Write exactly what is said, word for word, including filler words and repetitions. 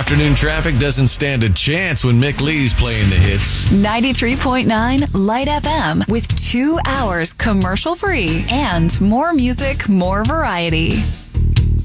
Afternoon traffic doesn't stand a chance when Mick Lee's playing the hits. ninety-three point nine Light F M with two hours commercial free and more music, more variety.